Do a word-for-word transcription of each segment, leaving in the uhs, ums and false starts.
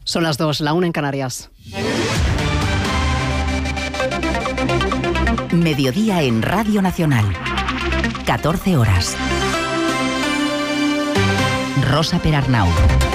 Son las dos, la una en Canarias. Mediodía en Radio Nacional. catorce horas. Rosa Perarnau.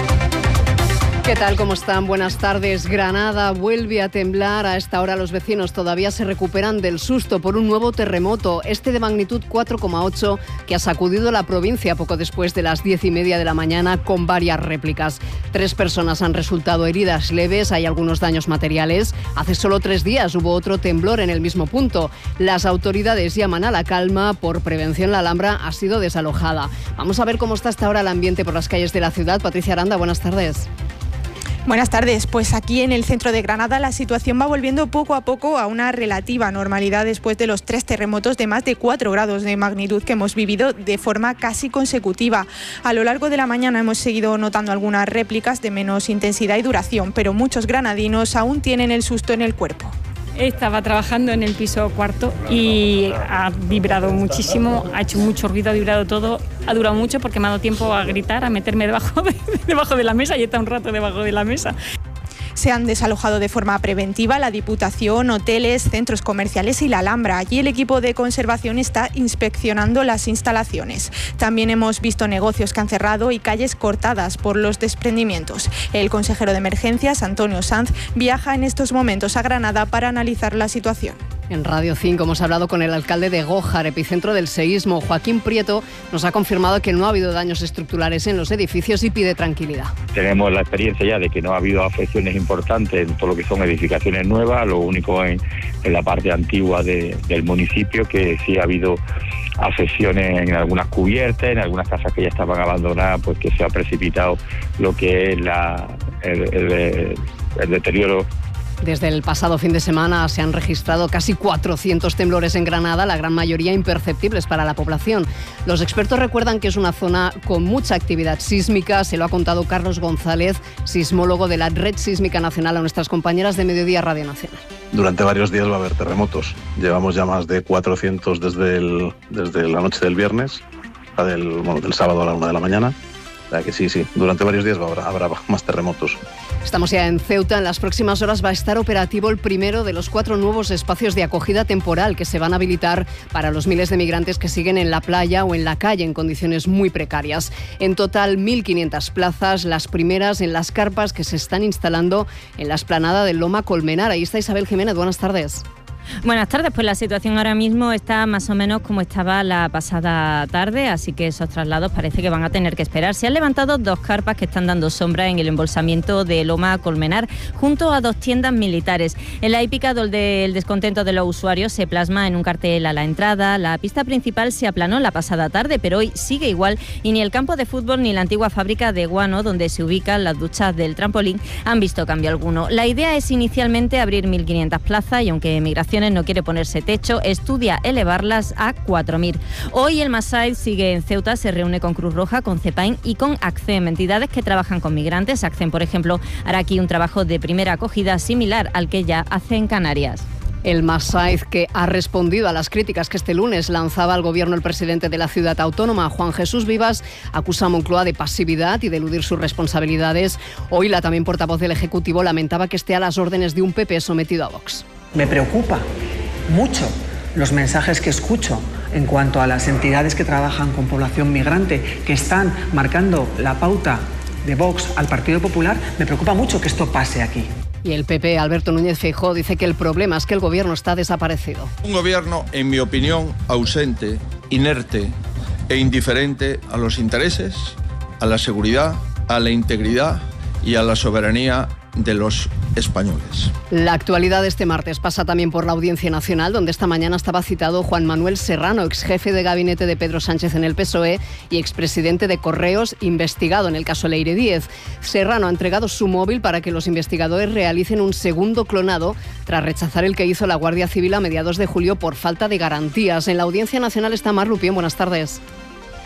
¿Qué tal? ¿Cómo están? Buenas tardes. Granada vuelve a temblar. A esta hora los vecinos todavía se recuperan del susto por un nuevo terremoto, este de magnitud cuatro coma ocho, que ha sacudido la provincia poco después de las diez y media de la mañana, con varias réplicas. Tres personas han resultado heridas leves, hay algunos daños materiales. Hace solo tres días hubo otro temblor en el mismo punto. Las autoridades llaman a la calma. Por prevención, la Alhambra ha sido desalojada. Vamos a ver cómo está hasta ahora el ambiente por las calles de la ciudad. Patricia Aranda, buenas tardes. Buenas tardes. Pues aquí en el centro de Granada la situación va volviendo poco a poco a una relativa normalidad después de los tres terremotos de más de cuatro grados de magnitud que hemos vivido de forma casi consecutiva. A lo largo de la mañana hemos seguido notando algunas réplicas de menos intensidad y duración, pero muchos granadinos aún tienen el susto en el cuerpo. Estaba trabajando en el piso cuarto y ha vibrado muchísimo, ha hecho mucho ruido, ha vibrado todo, ha durado mucho porque me ha dado tiempo a gritar, a meterme debajo de, debajo de la mesa y he estado un rato debajo de la mesa. Se han desalojado de forma preventiva la Diputación, hoteles, centros comerciales y la Alhambra. Allí el equipo de conservación está inspeccionando las instalaciones. También hemos visto negocios que han cerrado y calles cortadas por los desprendimientos. El consejero de Emergencias, Antonio Sanz, viaja en estos momentos a Granada para analizar la situación. En Radio cinco hemos hablado con el alcalde de Gójar, epicentro del seísmo. Joaquín Prieto nos ha confirmado que no ha habido daños estructurales en los edificios y pide tranquilidad. Tenemos la experiencia ya de que no ha habido afecciones importantes en todo lo que son edificaciones nuevas, lo único en, en la parte antigua de, del municipio, que sí ha habido afecciones en algunas cubiertas, en algunas casas que ya estaban abandonadas, pues que se ha precipitado lo que es la, el, el, el deterioro. Desde el pasado fin de semana se han registrado casi cuatrocientos temblores en Granada, la gran mayoría imperceptibles para la población. Los expertos recuerdan que es una zona con mucha actividad sísmica. Se lo ha contado Carlos González, sismólogo de la Red Sísmica Nacional, a nuestras compañeras de Mediodía Radio Nacional. Durante varios días va a haber terremotos. Llevamos ya más de cuatrocientos desde, el, desde la noche del viernes, del, bueno, del sábado a la una de la mañana. O sea que sí, sí, durante varios días habrá, habrá más terremotos. Estamos ya en Ceuta. En las próximas horas va a estar operativo el primero de los cuatro nuevos espacios de acogida temporal que se van a habilitar para los miles de migrantes que siguen en la playa o en la calle en condiciones muy precarias. En total, mil quinientas plazas, las primeras en las carpas que se están instalando en la explanada del Loma Colmenar. Ahí está Isabel Jiménez. Buenas tardes. Buenas tardes, pues la situación ahora mismo está más o menos como estaba la pasada tarde, así que esos traslados parece que van a tener que esperar. Se han levantado dos carpas que están dando sombra en el embolsamiento de Loma Colmenar, junto a dos tiendas militares. En la hípica donde el descontento de los usuarios se plasma en un cartel a la entrada. La pista principal se aplanó la pasada tarde, pero hoy sigue igual y ni el campo de fútbol ni la antigua fábrica de guano, donde se ubican las duchas del trampolín, han visto cambio alguno. La idea es inicialmente abrir mil quinientas plazas y aunque Migración no quiere ponerse techo, estudia elevarlas a cuatro mil. Hoy el Masaid sigue en Ceuta, se reúne con Cruz Roja, con CEPAIN y con ACCEM, entidades que trabajan con migrantes. ACCEM, por ejemplo, hará aquí un trabajo de primera acogida similar al que ya hace en Canarias. El Masaid, que ha respondido a las críticas que este lunes lanzaba al gobierno el presidente de la ciudad autónoma, Juan Jesús Vivas, acusa a Moncloa de pasividad y de eludir sus responsabilidades. Hoy la también portavoz del Ejecutivo lamentaba que esté a las órdenes de un P P sometido a Vox. Me preocupa mucho los mensajes que escucho en cuanto a las entidades que trabajan con población migrante, que están marcando la pauta de Vox al Partido Popular. Me preocupa mucho que esto pase aquí. Y el P P, Alberto Núñez Feijóo, dice que el problema es que el gobierno está desaparecido. Un gobierno, en mi opinión, ausente, inerte e indiferente a los intereses, a la seguridad, a la integridad y a la soberanía de los españoles. La actualidad de este martes pasa también por la Audiencia Nacional, donde esta mañana estaba citado Juan Manuel Serrano, exjefe de gabinete de Pedro Sánchez en el P S O E y expresidente de Correos, investigado en el caso Leire Díez. Serrano ha entregado su móvil para que los investigadores realicen un segundo clonado tras rechazar el que hizo la Guardia Civil a mediados de julio por falta de garantías. En la Audiencia Nacional está Mar Lupión. Buenas tardes.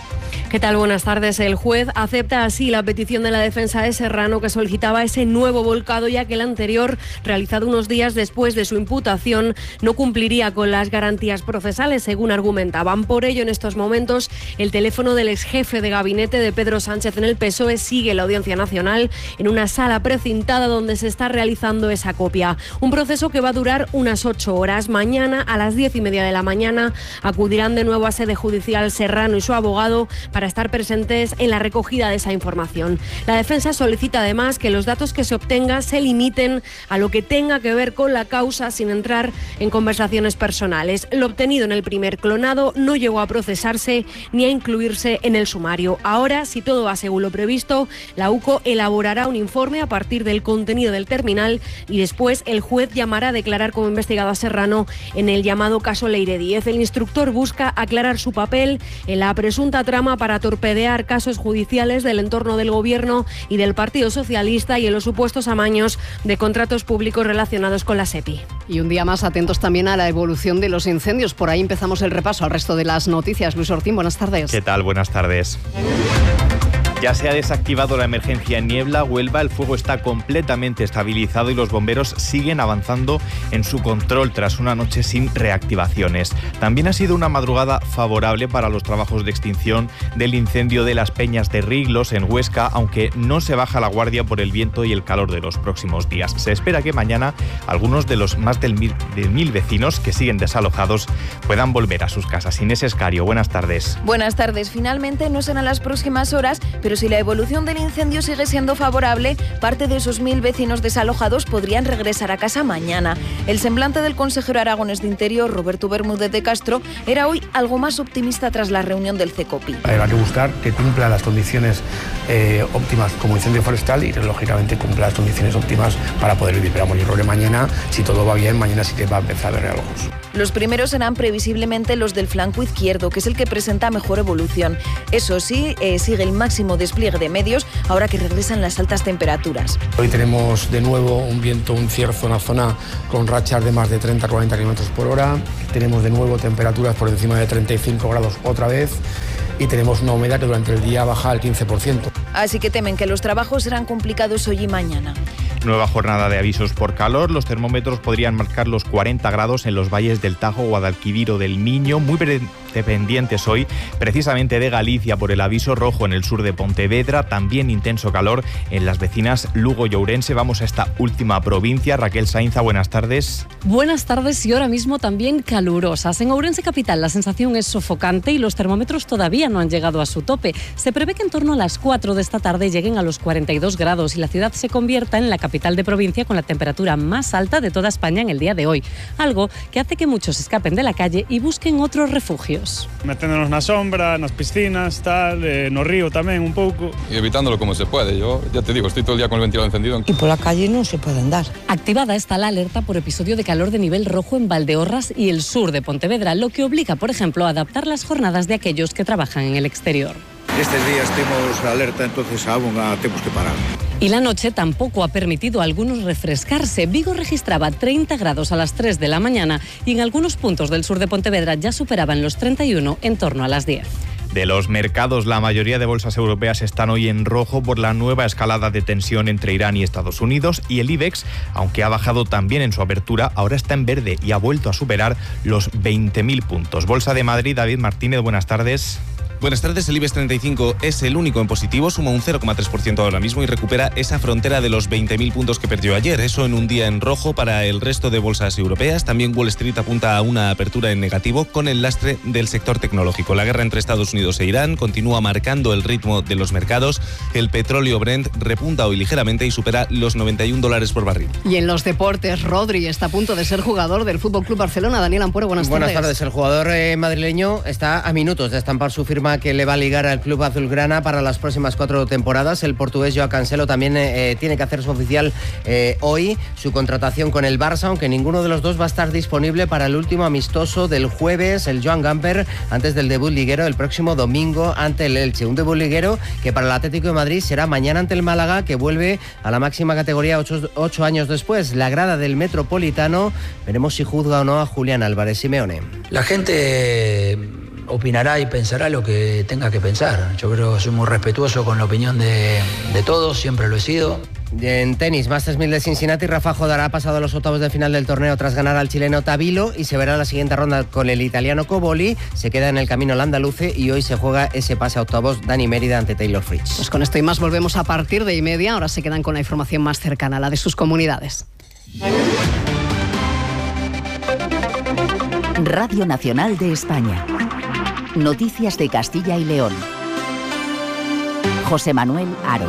¿Qué tal? Buenas tardes. El juez acepta así la petición de la defensa de Serrano, que solicitaba ese nuevo volcado, ya que el anterior, realizado unos días después de su imputación, no cumpliría con las garantías procesales, según argumentaban. Por ello, en estos momentos, el teléfono del ex jefe de gabinete de Pedro Sánchez en el P S O E sigue en la Audiencia Nacional, en una sala precintada donde se está realizando esa copia. Un proceso que va a durar unas ocho horas. Mañana, a las diez y media de la mañana, acudirán de nuevo a sede judicial Serrano y su abogado para estar presentes en la recogida de esa información. La defensa solicita además que los datos que se obtengan se limiten a lo que tenga que ver con la causa, sin entrar en conversaciones personales. Lo obtenido en el primer clonado no llegó a procesarse ni a incluirse en el sumario. Ahora, si todo va según lo previsto, la U C O elaborará un informe a partir del contenido del terminal y después el juez llamará a declarar como investigado a Serrano en el llamado caso Leire Díez. El instructor busca aclarar su papel en la presunta trama para torpedear casos judiciales del entorno del Gobierno y del Partido Socialista y en los supuestos amaños de contratos públicos relacionados con la SEPI. Y un día más atentos también a la evolución de los incendios. Por ahí empezamos el repaso al resto de las noticias. Luis Ortín, buenas tardes. ¿Qué tal? Buenas tardes. Ya se ha desactivado la emergencia en Niebla, Huelva. El fuego está completamente estabilizado y los bomberos siguen avanzando en su control tras una noche sin reactivaciones. También ha sido una madrugada favorable para los trabajos de extinción del incendio de las Peñas de Riglos en Huesca, aunque no se baja la guardia por el viento y el calor de los próximos días. Se espera que mañana algunos de los más del mil, de mil vecinos que siguen desalojados puedan volver a sus casas. Inés Escario, buenas tardes. Buenas tardes. Finalmente no serán las próximas horas, pero si la evolución del incendio sigue siendo favorable, parte de esos mil vecinos desalojados podrían regresar a casa mañana. El semblante del consejero aragonés de Interior, Roberto Bermúdez de Castro, era hoy algo más optimista tras la reunión del CECOPI. Hay que buscar que cumpla las condiciones eh, óptimas como incendio forestal y, lógicamente, cumpla las condiciones óptimas para poder vivir. Pero yo creo que mañana, si todo va bien, mañana sí que va a empezar a haber algo. Los primeros serán previsiblemente los del flanco izquierdo, que es el que presenta mejor evolución. Eso sí, eh, sigue el máximo despliegue de medios ahora que regresan las altas temperaturas. Hoy tenemos de nuevo un viento, un cierzo en la zona con rachas de más de treinta a cuarenta kilómetros por hora. Tenemos de nuevo temperaturas por encima de treinta y cinco grados otra vez. Y tenemos una humedad que durante el día baja al quince por ciento. Así que temen que los trabajos serán complicados hoy y mañana. Nueva jornada de avisos por calor. Los termómetros podrían marcar los cuarenta grados en los valles del Tajo, Guadalquivir o del Miño. Muy dependientes hoy precisamente de Galicia por el aviso rojo en el sur de Pontevedra. También intenso calor en las vecinas Lugo y Ourense. Vamos a esta última provincia. Raquel Sainza, buenas tardes. Buenas tardes y ahora mismo también calurosas. En Ourense capital la sensación es sofocante y los termómetros todavía no han llegado a su tope. Se prevé que en torno a las cuatro de esta tarde lleguen a los cuarenta y dos grados y la ciudad se convierta en la capital de provincia con la temperatura más alta de toda España en el día de hoy. Algo que hace que muchos escapen de la calle y busquen otros refugios. Meténdonos na sombra, nas piscinas, tal, eh, no río tamén un pouco. Y evitándolo como se puede. Yo ya te digo, estoy todo el día con el ventilador encendido. Y por la calle no se puede andar. Activada está la alerta por episodio de calor de nivel rojo en Valdeorras y el sur de Pontevedra, lo que obliga, por ejemplo, a adaptar las jornadas de aquellos que trabajan en el exterior. Estes días temos alerta, entonces aún temos que parar. Y la noche tampoco ha permitido a algunos refrescarse. Vigo registraba treinta grados a las tres de la mañana y en algunos puntos del sur de Pontevedra ya superaban los treinta y uno en torno a las diez. De los mercados, la mayoría de bolsas europeas están hoy en rojo por la nueva escalada de tensión entre Irán y Estados Unidos, y el IBEX, aunque ha bajado también en su apertura, ahora está en verde y ha vuelto a superar los veinte mil puntos. Bolsa de Madrid, David Martínez, buenas tardes. Buenas tardes, el IBEX treinta y cinco es el único en positivo, suma un cero coma tres por ciento ahora mismo y recupera esa frontera de los veinte mil puntos que perdió ayer. Eso en un día en rojo para el resto de bolsas europeas. También Wall Street apunta a una apertura en negativo con el lastre del sector tecnológico. La guerra entre Estados Unidos e Irán continúa marcando el ritmo de los mercados. El petróleo Brent repunta hoy ligeramente y supera los noventa y un dólares por barril. Y en los deportes, Rodri está a punto de ser jugador del F C Barcelona. Daniel Ampuero, buenas tardes. Buenas tardes. El jugador eh, madrileño está a minutos de estampar su firma que le va a ligar al club azulgrana para las próximas cuatro temporadas. El portugués Joao Cancelo también eh, tiene que hacerse oficial eh, hoy su contratación con el Barça, aunque ninguno de los dos va a estar disponible para el último amistoso del jueves, el Joan Gamper, antes del debut liguero el próximo domingo ante el Elche. Un debut liguero que para el Atlético de Madrid será mañana ante el Málaga, que vuelve a la máxima categoría ocho, ocho años después. La grada del Metropolitano, veremos si juzga o no a Julián Álvarez Simeone. La gente opinará y pensará lo que tenga que pensar. Yo creo que soy muy respetuoso con la opinión de, de todos, siempre lo he sido. En tenis, Masters mil de Cincinnati, Rafa Nadal ha pasado a los octavos de final del torneo tras ganar al chileno Tabilo y se verá en la siguiente ronda con el italiano Coboli. Se queda en el camino el andaluce y hoy se juega ese pase a octavos Dani Mérida ante Taylor Fritz. Pues con esto y más volvemos a partir de y media. Ahora se quedan con la información más cercana, la de sus comunidades. Radio Nacional de España. Noticias de Castilla y León. José Manuel Aro.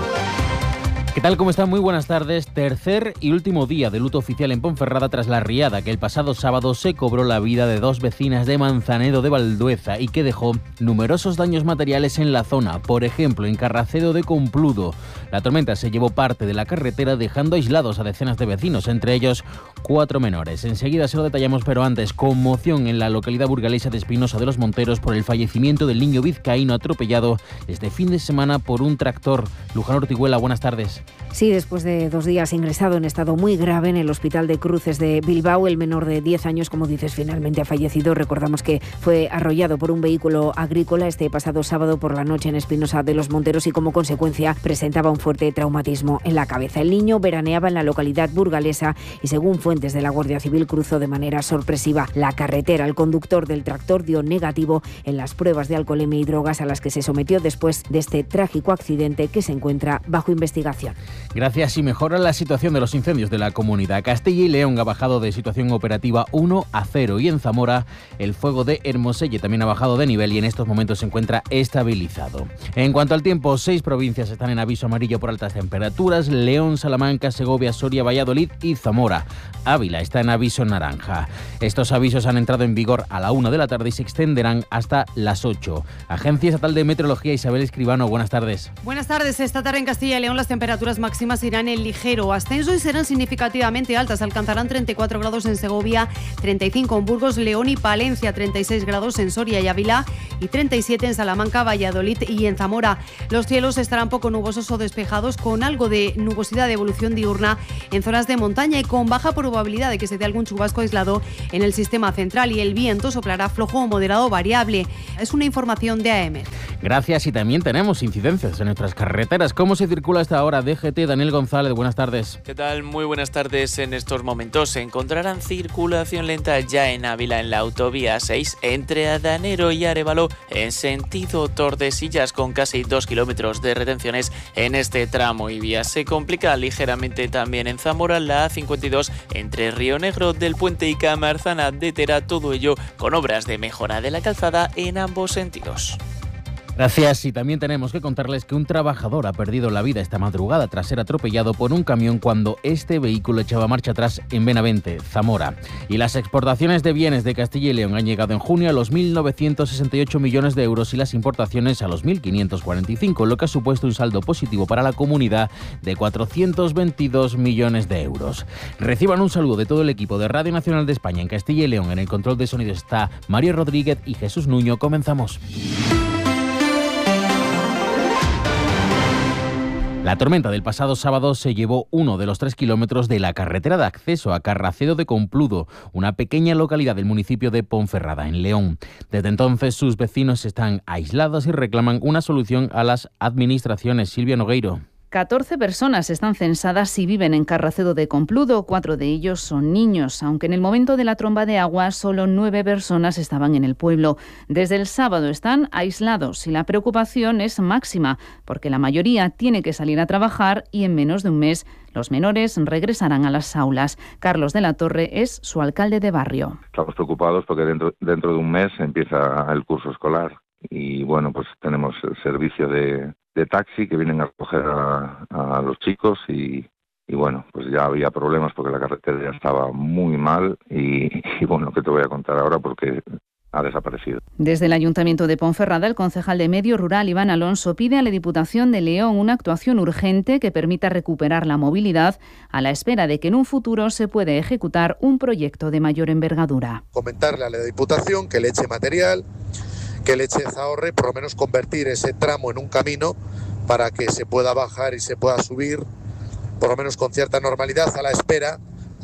¿Qué tal? ¿Cómo están? Muy buenas tardes. Tercer y último día de luto oficial en Ponferrada tras la riada que el pasado sábado se cobró la vida de dos vecinas de Manzanedo de Valdueza y que dejó numerosos daños materiales en la zona, por ejemplo en Carracedo de Compludo. La tormenta se llevó parte de la carretera dejando aislados a decenas de vecinos, entre ellos cuatro menores. Enseguida se lo detallamos, pero antes, conmoción en la localidad burgalesa de Espinosa de los Monteros por el fallecimiento del niño vizcaíno atropellado este fin de semana por un tractor. Luján Ortiguela, buenas tardes. Sí, después de dos días ingresado en estado muy grave en el Hospital de Cruces de Bilbao, el menor de diez años, como dices, finalmente ha fallecido. Recordamos que fue arrollado por un vehículo agrícola este pasado sábado por la noche en Espinosa de los Monteros y como consecuencia presentaba un fuerte traumatismo en la cabeza. El niño veraneaba en la localidad burgalesa y, según fuentes de la Guardia Civil, cruzó de manera sorpresiva la carretera. El conductor del tractor dio negativo en las pruebas de alcoholemia y drogas a las que se sometió después de este trágico accidente que se encuentra bajo investigación. Gracias y mejora la situación de los incendios de la comunidad. Castilla y León ha bajado de situación operativa uno a cero y en Zamora el fuego de Hermoselle también ha bajado de nivel y en estos momentos se encuentra estabilizado. En cuanto al tiempo, seis provincias están en aviso amarillo por altas temperaturas: León, Salamanca, Segovia, Soria, Valladolid y Zamora. Ávila está en aviso naranja. Estos avisos han entrado en vigor a la una de la tarde y se extenderán hasta las ocho. Agencia Estatal de Meteorología, Isabel Escribano, buenas tardes. Buenas tardes. Esta tarde en Castilla y León las temperaturas máximas irán en ligero ascenso y serán significativamente altas. Alcanzarán treinta y cuatro grados en Segovia, treinta y cinco en Burgos, León y Palencia, treinta y seis grados en Soria y Ávila y treinta y siete en Salamanca, Valladolid y en Zamora. Los cielos estarán poco nubosos o despejados con algo de nubosidad de evolución diurna en zonas de montaña y con baja probabilidad de que se dé algún chubasco aislado en el sistema central y el viento soplará flojo o moderado variable. Es una información de A E M E R. Gracias y también tenemos incidencias en nuestras carreteras. ¿Cómo se circula esta hora? D G T, Daniel González, buenas tardes. ¿Qué tal? Muy buenas tardes. En estos momentos se encontrarán circulación lenta ya en Ávila en la autovía seis entre Adanero y Arévalo en sentido Tordesillas con casi dos kilómetros de retenciones en este tramo y vía. Se complica ligeramente también en Zamora la A cincuenta y dos entre Río Negro del Puente y Camarzana de Tera, todo ello con obras de mejora de la calzada en ambos sentidos. Gracias. Y también tenemos que contarles que un trabajador ha perdido la vida esta madrugada tras ser atropellado por un camión cuando este vehículo echaba marcha atrás en Benavente, Zamora. Y las exportaciones de bienes de Castilla y León han llegado en junio a los mil novecientos sesenta y ocho millones de euros y las importaciones a los mil quinientos cuarenta y cinco, lo que ha supuesto un saldo positivo para la comunidad de cuatrocientos veintidós millones de euros. Reciban un saludo de todo el equipo de Radio Nacional de España en Castilla y León. En el control de sonido está Mario Rodríguez y Jesús Nuño. Comenzamos. La tormenta del pasado sábado se llevó uno de los tres kilómetros de la carretera de acceso a Carracedo de Compludo, una pequeña localidad del municipio de Ponferrada, en León. Desde entonces, sus vecinos están aislados y reclaman una solución a las administraciones. Silvia Nogueiro. catorce personas están censadas y viven en Carracedo de Compludo, cuatro de ellos son niños, aunque en el momento de la tromba de agua solo nueve personas estaban en el pueblo. Desde el sábado están aislados y la preocupación es máxima, porque la mayoría tiene que salir a trabajar y en menos de un mes los menores regresarán a las aulas. Carlos de la Torre es su alcalde de barrio. Estamos preocupados porque dentro, dentro de un mes empieza el curso escolar y bueno, pues tenemos el servicio de... de taxi que vienen a recoger a, a los chicos y, y bueno, pues ya había problemas porque la carretera ya estaba muy mal y, y bueno, ¿qué te voy a contar ahora? Porque ha desaparecido. Desde el Ayuntamiento de Ponferrada, el concejal de Medio Rural, Iván Alonso, pide a la Diputación de León una actuación urgente que permita recuperar la movilidad a la espera de que en un futuro se pueda ejecutar un proyecto de mayor envergadura. Comentarle a la Diputación que le eche material, que le eche zahorre, por lo menos convertir ese tramo en un camino para que se pueda bajar y se pueda subir, por lo menos con cierta normalidad, a la espera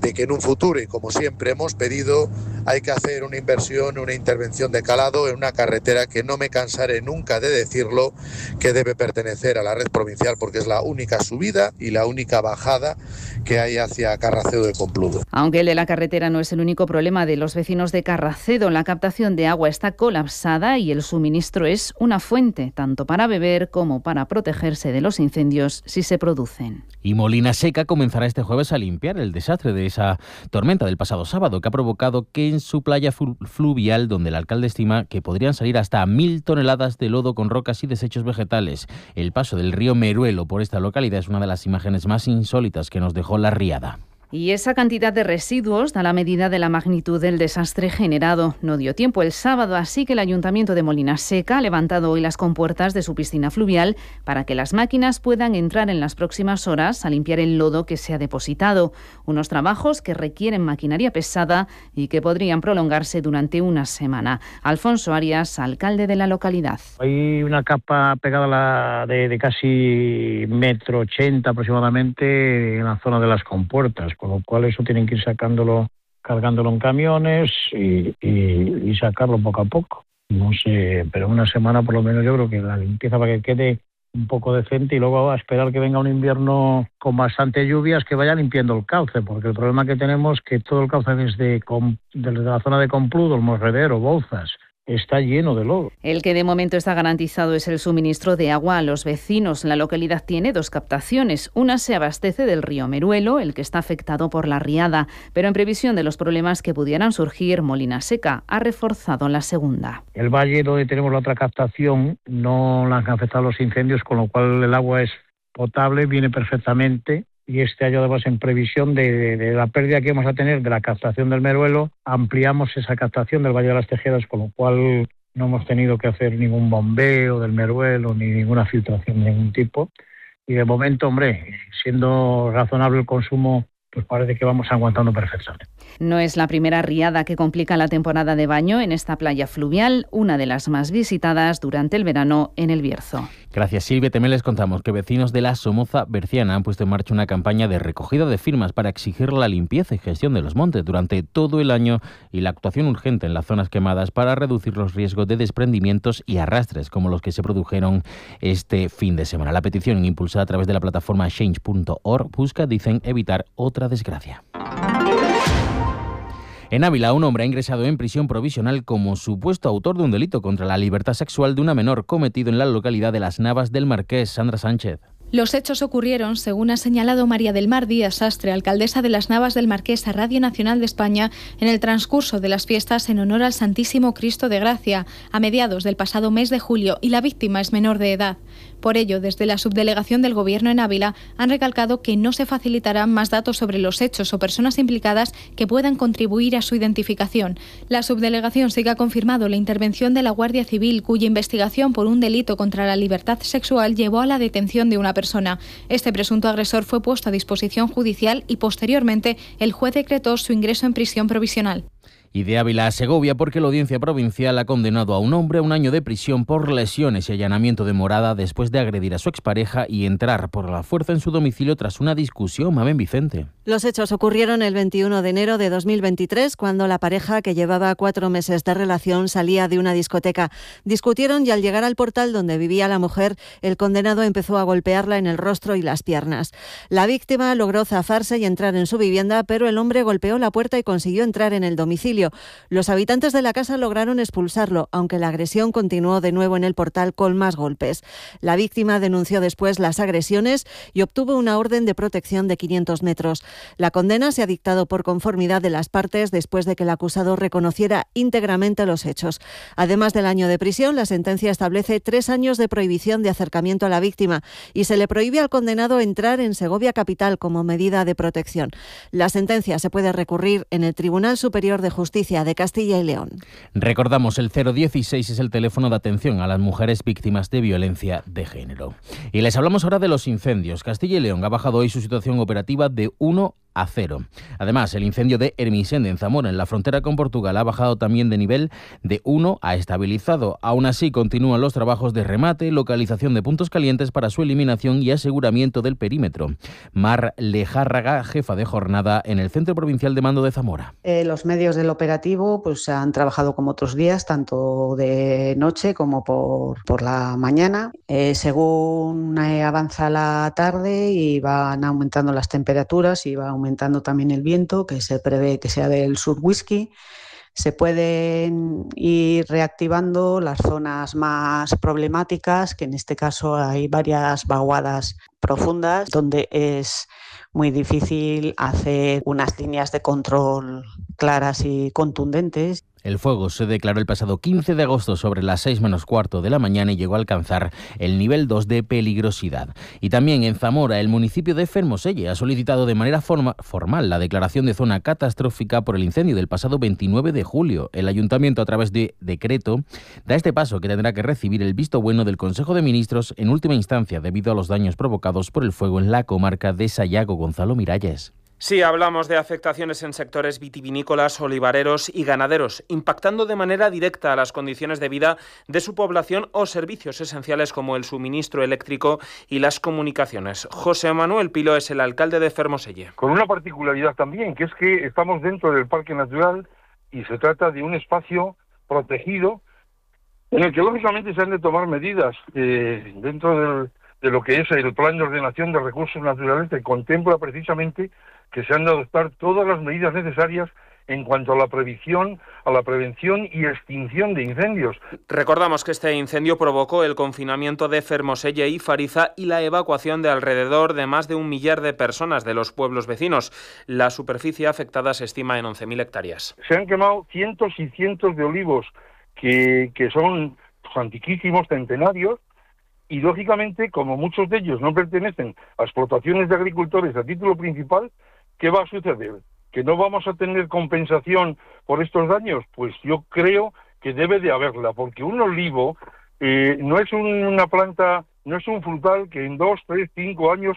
de que en un futuro, y como siempre hemos pedido, hay que hacer una inversión, una intervención de calado en una carretera que no me cansaré nunca de decirlo, que debe pertenecer a la red provincial porque es la única subida y la única bajada que hay hacia Carracedo de Compludo. Aunque el de la carretera no es el único problema de los vecinos de Carracedo, la captación de agua está colapsada y el suministro es una fuente, tanto para beber como para protegerse de los incendios si se producen. Y Molina Seca comenzará este jueves a limpiar el desastre de esa tormenta del pasado sábado que ha provocado que en su playa fluvial, donde el alcalde estima que podrían salir hasta mil toneladas de lodo con rocas y desechos vegetales. El paso del río Meruelo por esta localidad es una de las imágenes más insólitas que nos dejó la riada. Y esa cantidad de residuos da la medida de la magnitud del desastre generado. No dio tiempo el sábado, así que el Ayuntamiento de Molina Seca ha levantado hoy las compuertas de su piscina fluvial para que las máquinas puedan entrar en las próximas horas a limpiar el lodo que se ha depositado. Unos trabajos que requieren maquinaria pesada y que podrían prolongarse durante una semana. Alfonso Arias, alcalde de la localidad. Hay una capa pegada a la de, de casi metro ochenta aproximadamente en la zona de las compuertas, con lo cual eso tienen que ir sacándolo, cargándolo en camiones y, y, y sacarlo poco a poco. No sé, pero una semana por lo menos yo creo que la limpieza para que quede un poco decente y luego a esperar que venga un invierno con bastante lluvias que vaya limpiando el cauce, porque el problema que tenemos es que todo el cauce desde, desde la zona de Compludo, el Morredero, Bouzas, está lleno de lodo. El que de momento está garantizado es el suministro de agua a los vecinos. La localidad tiene dos captaciones. Una se abastece del río Meruelo, el que está afectado por la riada, pero en previsión de los problemas que pudieran surgir, Molina Seca ha reforzado la segunda. El valle donde tenemos la otra captación no la han afectado los incendios, con lo cual el agua es potable, viene perfectamente. Y este año, además, en previsión de, de, de la pérdida que vamos a tener de la captación del Meruelo, ampliamos esa captación del Valle de las Tejedas, con lo cual no hemos tenido que hacer ningún bombeo del Meruelo ni ninguna filtración de ningún tipo. Y de momento, hombre, siendo razonable el consumo, pues parece que vamos aguantando perfectamente. No es la primera riada que complica la temporada de baño en esta playa fluvial, una de las más visitadas durante el verano en el Bierzo. Gracias, Silvia. También les contamos que vecinos de la Somoza Berciana han puesto en marcha una campaña de recogida de firmas para exigir la limpieza y gestión de los montes durante todo el año y la actuación urgente en las zonas quemadas para reducir los riesgos de desprendimientos y arrastres como los que se produjeron este fin de semana. La petición, impulsada a través de la plataforma change punto org, busca, dicen, evitar otra desgracia. En Ávila, un hombre ha ingresado en prisión provisional como supuesto autor de un delito contra la libertad sexual de una menor cometido en la localidad de Las Navas del Marqués. Sandra Sánchez. Los hechos ocurrieron, según ha señalado María del Mar Díaz Sastre, alcaldesa de Las Navas del Marqués a Radio Nacional de España, en el transcurso de las fiestas en honor al Santísimo Cristo de Gracia, a mediados del pasado mes de julio, y la víctima es menor de edad. Por ello, desde la subdelegación del Gobierno en Ávila han recalcado que no se facilitarán más datos sobre los hechos o personas implicadas que puedan contribuir a su identificación. La subdelegación sí que ha confirmado la intervención de la Guardia Civil, cuya investigación por un delito contra la libertad sexual llevó a la detención de una persona. Este presunto agresor fue puesto a disposición judicial y posteriormente el juez decretó su ingreso en prisión provisional. Y de Ávila a Segovia, porque la Audiencia Provincial ha condenado a un hombre a un año de prisión por lesiones y allanamiento de morada después de agredir a su expareja y entrar por la fuerza en su domicilio tras una discusión. Mamen Vicente. Los hechos ocurrieron el veintiuno de enero de dos mil veintitrés, cuando la pareja, que llevaba cuatro meses de relación, salía de una discoteca. Discutieron y al llegar al portal donde vivía la mujer, el condenado empezó a golpearla en el rostro y las piernas. La víctima logró zafarse y entrar en su vivienda, pero el hombre golpeó la puerta y consiguió entrar en el domicilio. Los habitantes de la casa lograron expulsarlo, aunque la agresión continuó de nuevo en el portal con más golpes. La víctima denunció después las agresiones y obtuvo una orden de protección de quinientos metros. La condena se ha dictado por conformidad de las partes después de que el acusado reconociera íntegramente los hechos. Además del año de prisión, la sentencia establece tres años de prohibición de acercamiento a la víctima y se le prohíbe al condenado entrar en Segovia capital como medida de protección. La sentencia se puede recurrir en el Tribunal Superior de Justicia de Castilla y León. Recordamos, el cero dieciséis es el teléfono de atención a las mujeres víctimas de violencia de género. Y les hablamos ahora de los incendios. Castilla y León ha bajado hoy su situación operativa de uno a cero. Además, el incendio de Ermisen en Zamora, en la frontera con Portugal, ha bajado también de nivel de uno a estabilizado. Aún así, continúan los trabajos de remate, localización de puntos calientes para su eliminación y aseguramiento del perímetro. Mar Lejárraga, jefa de jornada en el Centro Provincial de Mando de Zamora. Eh, los medios del operativo pues han trabajado como otros días, tanto de noche como por, por la mañana. Eh, según eh, avanza la tarde y van aumentando las temperaturas y va aumentando también el viento, que se prevé que sea del sur whisky, se pueden ir reactivando las zonas más problemáticas, que en este caso hay varias vaguadas profundas donde es muy difícil hacer unas líneas de control claras y contundentes. El fuego se declaró el pasado quince de agosto sobre las seis menos cuarto de la mañana y llegó a alcanzar el nivel dos de peligrosidad. Y también en Zamora, el municipio de Fermoselle ha solicitado de manera forma, formal la declaración de zona catastrófica por el incendio del pasado veintinueve de julio. El ayuntamiento, a través de decreto, da este paso que tendrá que recibir el visto bueno del Consejo de Ministros en última instancia debido a los daños provocados por el fuego en la comarca de Sayago. Gonzalo Miralles. Sí, hablamos de afectaciones en sectores vitivinícolas, olivareros y ganaderos, impactando de manera directa a las condiciones de vida de su población o servicios esenciales como el suministro eléctrico y las comunicaciones. José Manuel Pilo es el alcalde de Fermoselle. Con una particularidad también, que es que estamos dentro del Parque Natural y se trata de un espacio protegido en el que lógicamente se han de tomar medidas eh, dentro del, de lo que es el Plan de Ordenación de Recursos Naturales, que contempla precisamente que se han de adoptar todas las medidas necesarias en cuanto a la previsión, a la prevención y extinción de incendios. Recordamos que este incendio provocó el confinamiento de Fermoselle y Fariza y la evacuación de alrededor de más de un millar de personas de los pueblos vecinos. La superficie afectada se estima en once mil hectáreas. Se han quemado cientos y cientos de olivos que, que son antiquísimos, centenarios, y lógicamente, como muchos de ellos no pertenecen a explotaciones de agricultores a título principal, ¿qué va a suceder? ¿Que no vamos a tener compensación por estos daños? Pues yo creo que debe de haberla, porque un olivo eh, no es un, una planta, no es un frutal que en dos, tres, cinco años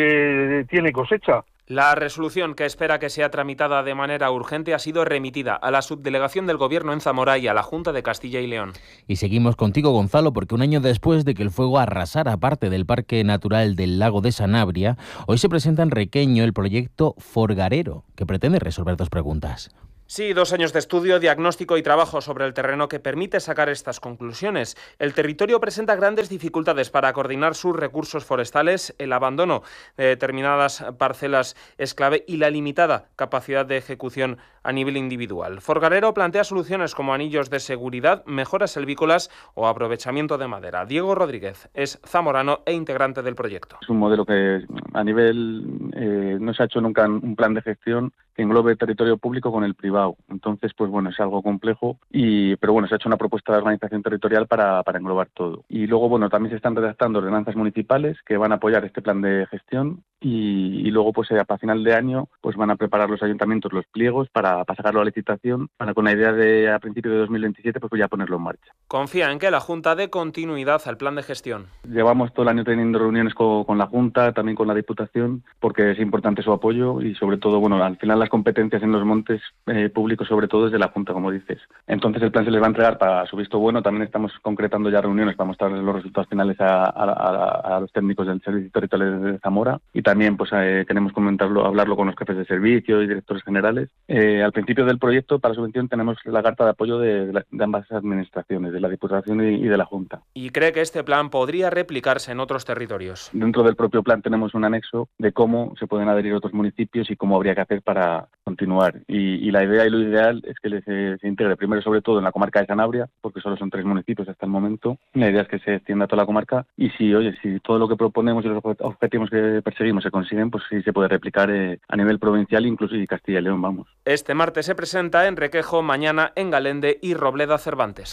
eh, tiene cosecha. La resolución, que espera que sea tramitada de manera urgente, ha sido remitida a la subdelegación del Gobierno en Zamora y a la Junta de Castilla y León. Y seguimos contigo, Gonzalo, porque un año después de que el fuego arrasara parte del Parque Natural del Lago de Sanabria, hoy se presenta en Requeño el proyecto Forgarero, que pretende resolver dos preguntas. Sí, dos años de estudio, diagnóstico y trabajo sobre el terreno que permite sacar estas conclusiones. El territorio presenta grandes dificultades para coordinar sus recursos forestales, el abandono de determinadas parcelas es clave y la limitada capacidad de ejecución a nivel individual. Forgarero plantea soluciones como anillos de seguridad, mejoras selvícolas o aprovechamiento de madera. Diego Rodríguez es zamorano e integrante del proyecto. Es un modelo que a nivel eh, no se ha hecho nunca un plan de gestión que englobe el territorio público con el privado. Entonces, pues bueno, es algo complejo, y pero bueno, se ha hecho una propuesta de organización territorial para, para englobar todo. Y luego, bueno, también se están redactando ordenanzas municipales que van a apoyar este plan de gestión y, y luego, pues a final de año, pues van a preparar los ayuntamientos los pliegos para, para sacarlo a licitación, para con la idea de a principios de dos mil veintisiete pues ya ponerlo en marcha. Confía en que la Junta dé continuidad al plan de gestión. Llevamos todo el año teniendo reuniones con, con la Junta, también con la Diputación, porque es importante su apoyo y sobre todo, bueno, al final las competencias en los montes eh, públicos sobre todo desde la Junta, como dices. Entonces el plan se les va a entregar para su visto bueno. También estamos concretando ya reuniones para mostrar los resultados finales a, a, a, a los técnicos del Servicio Territorial de Zamora, y también pues eh, queremos comentarlo, hablarlo con los jefes de servicio y directores generales. Eh, al principio del proyecto para subvención tenemos la carta de apoyo de, de, la, de ambas administraciones, de la Diputación y, y de la Junta. ¿Y cree que este plan podría replicarse en otros territorios? Dentro del propio plan tenemos un anexo de cómo se pueden adherir otros municipios y cómo habría que hacer para continuar. Y, y la idea y lo ideal es que se, se integre primero sobre todo en la comarca de Sanabria, porque solo son tres municipios hasta el momento. La idea es que se extienda a toda la comarca, y si, oye, si todo lo que proponemos y los objetivos que perseguimos se consiguen, pues sí se puede replicar eh, a nivel provincial, incluso y Castilla y León, vamos. Este martes se presenta en Requejo, mañana en Galende y Robleda Cervantes.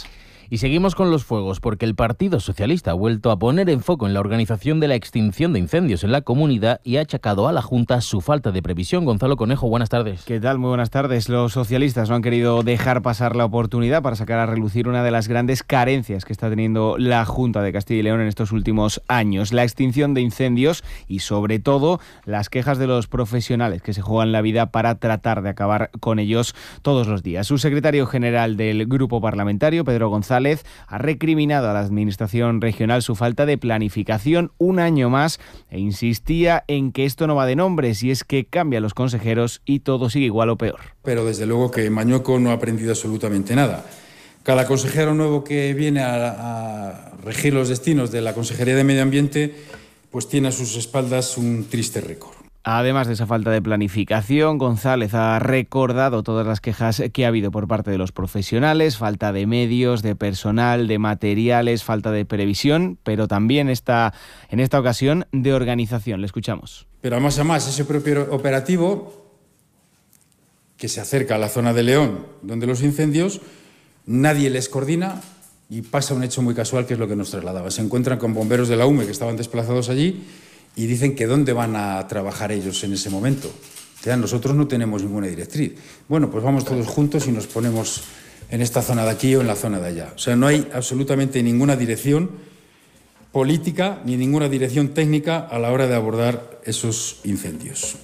Y seguimos con los fuegos, porque el Partido Socialista ha vuelto a poner en foco en la organización de la extinción de incendios en la comunidad y ha achacado a la Junta su falta de previsión. Gonzalo Conejo, buenas tardes. ¿Qué tal? Muy buenas tardes. Los socialistas no han querido dejar pasar la oportunidad para sacar a relucir una de las grandes carencias que está teniendo la Junta de Castilla y León en estos últimos años, la extinción de incendios y, sobre todo, las quejas de los profesionales que se juegan la vida para tratar de acabar con ellos todos los días. Su secretario general del Grupo Parlamentario, Pedro González, ha recriminado a la Administración regional su falta de planificación un año más e insistía en que esto no va de nombres y es que cambian los consejeros y todo sigue igual o peor. Pero desde luego que Mañoco no ha aprendido absolutamente nada. Cada consejero nuevo que viene a, a regir los destinos de la Consejería de Medio Ambiente pues tiene a sus espaldas un triste récord. Además de esa falta de planificación, González ha recordado todas las quejas que ha habido por parte de los profesionales, falta de medios, de personal, de materiales, falta de previsión, pero también está, en esta ocasión, de organización. Le escuchamos. Pero más a más, ese propio operativo que se acerca a la zona de León, donde los incendios, nadie les coordina y pasa un hecho muy casual que es lo que nos trasladaba. Se encuentran con bomberos de la U M E que estaban desplazados allí y dicen que dónde van a trabajar ellos en ese momento. O sea, nosotros no tenemos ninguna directriz. Bueno, pues vamos todos juntos y nos ponemos en esta zona de aquí o en la zona de allá. O sea, no hay absolutamente ninguna dirección política ni ninguna dirección técnica a la hora de abordar esos incendios.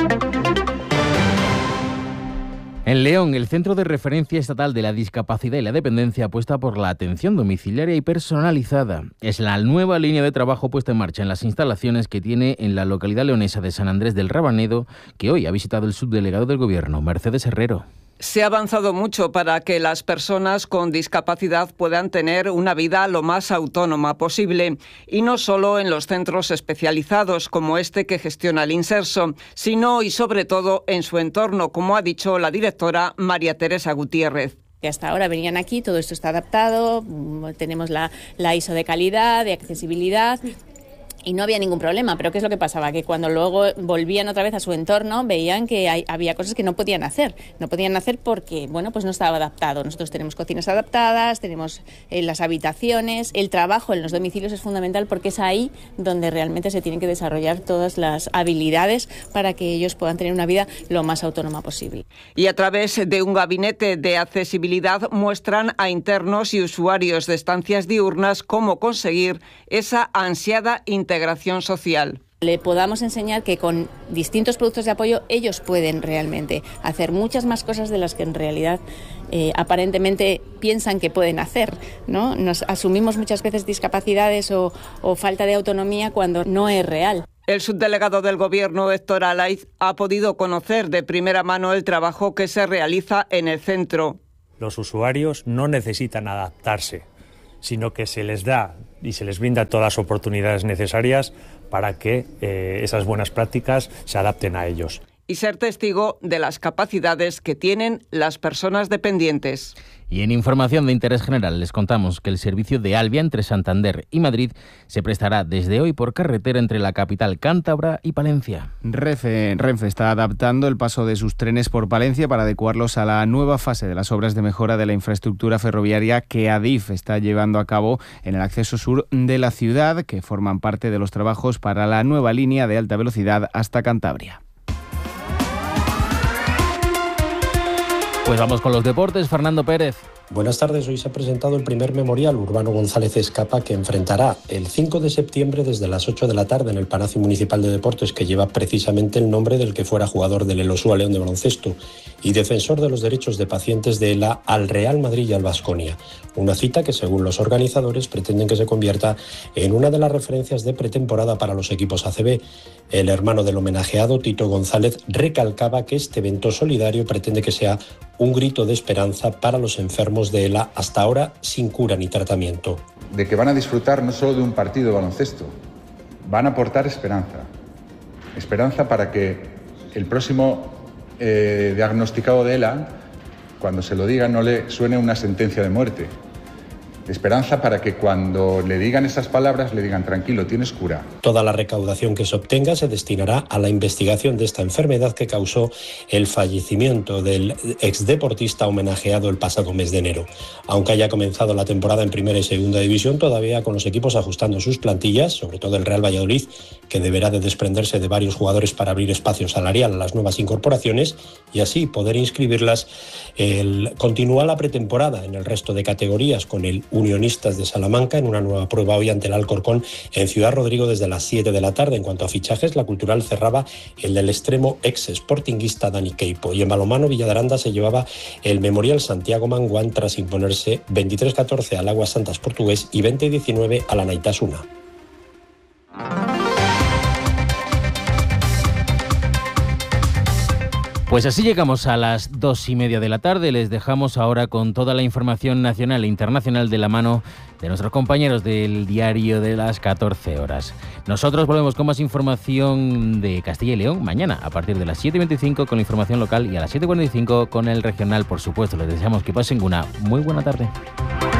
En León, el Centro de Referencia Estatal de la Discapacidad y la Dependencia apuesta por la atención domiciliaria y personalizada. Es la nueva línea de trabajo puesta en marcha en las instalaciones que tiene en la localidad leonesa de San Andrés del Rabanedo, que hoy ha visitado el subdelegado del Gobierno, Mercedes Herrero. Se ha avanzado mucho para que las personas con discapacidad puedan tener una vida lo más autónoma posible, y no solo en los centros especializados como este que gestiona el Inserso, sino y sobre todo en su entorno, como ha dicho la directora María Teresa Gutiérrez. Que hasta ahora venían aquí, todo esto está adaptado, tenemos la, la I S O de calidad, de accesibilidad, y no había ningún problema. Pero ¿qué es lo que pasaba? Que cuando luego volvían otra vez a su entorno, veían que hay, había cosas que no podían hacer. No podían hacer porque, bueno, pues no estaba adaptado. Nosotros tenemos cocinas adaptadas, tenemos eh, las habitaciones. El trabajo en los domicilios es fundamental porque es ahí donde realmente se tienen que desarrollar todas las habilidades para que ellos puedan tener una vida lo más autónoma posible. Y a través de un gabinete de accesibilidad muestran a internos y usuarios de estancias diurnas cómo conseguir esa ansiada integración integración social. Le podamos enseñar que con distintos productos de apoyo ellos pueden realmente hacer muchas más cosas de las que en realidad eh, aparentemente piensan que pueden hacer, ¿no? Nos asumimos muchas veces discapacidades o, o falta de autonomía cuando no es real. El subdelegado del Gobierno, Héctor Alaiz, ha podido conocer de primera mano el trabajo que se realiza en el centro. Los usuarios no necesitan adaptarse, sino que se les da y se les brinda todas las oportunidades necesarias para que eh, esas buenas prácticas se adapten a ellos. Y ser testigo de las capacidades que tienen las personas dependientes. Y en información de interés general les contamos que el servicio de Alvia entre Santander y Madrid se prestará desde hoy por carretera entre la capital cántabra y Palencia. Renfe, Renfe está adaptando el paso de sus trenes por Palencia para adecuarlos a la nueva fase de las obras de mejora de la infraestructura ferroviaria que Adif está llevando a cabo en el acceso sur de la ciudad, que forman parte de los trabajos para la nueva línea de alta velocidad hasta Cantabria. Pues vamos con los deportes, Fernando Pérez. Buenas tardes, hoy se ha presentado el primer memorial Urbano González Escapa, que enfrentará el cinco de septiembre desde las ocho de la tarde en el Palacio Municipal de Deportes, que lleva precisamente el nombre del que fuera jugador del Elosúa León de baloncesto y defensor de los derechos de pacientes de ELA al Real Madrid y al Baskonia. Una cita que, según los organizadores, pretenden que se convierta en una de las referencias de pretemporada para los equipos A C B. El hermano del homenajeado, Tito González, recalcaba que este evento solidario pretende que sea un grito de esperanza para los enfermos de ELA, hasta ahora sin cura ni tratamiento. De que van a disfrutar no solo de un partido de baloncesto, van a aportar esperanza. Esperanza para que el próximo eh, diagnosticado de ELA, cuando se lo diga, no le suene una sentencia de muerte. Esperanza para que cuando le digan esas palabras le digan tranquilo, tienes cura. Toda la recaudación que se obtenga se destinará a la investigación de esta enfermedad que causó el fallecimiento del exdeportista homenajeado el pasado mes de enero. Aunque haya comenzado la temporada en primera y segunda división, todavía con los equipos ajustando sus plantillas, sobre todo el Real Valladolid, que deberá de desprenderse de varios jugadores para abrir espacio salarial a las nuevas incorporaciones y así poder inscribirlas. El, continúa la pretemporada en el resto de categorías con el Unionistas de Salamanca en una nueva prueba hoy ante el Alcorcón en Ciudad Rodrigo desde las siete de la tarde. En cuanto a fichajes, la Cultural cerraba el del extremo ex sportinguista Dani Queipo, y en balonmano Villa de Aranda se llevaba el Memorial Santiago Manguán tras imponerse veintitrés catorce al Aguas Santas portugués y veinte diecinueve a la Naitasuna. Pues así llegamos a las dos y media de la tarde. Les dejamos ahora con toda la información nacional e internacional de la mano de nuestros compañeros del diario de las catorce horas. Nosotros volvemos con más información de Castilla y León mañana a partir de las siete y veinticinco con la información local y a las siete y cuarenta y cinco con el regional, por supuesto. Les deseamos que pasen una muy buena tarde.